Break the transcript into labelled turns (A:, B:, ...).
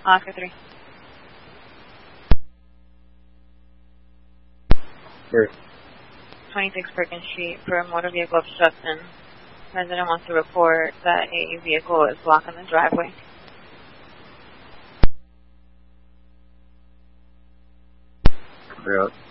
A: Oscar 3.
B: Where?
A: 26 Perkins Street for a motor vehicle obstruction. Resident wants to report that a vehicle is blocking the driveway.
B: Yeah.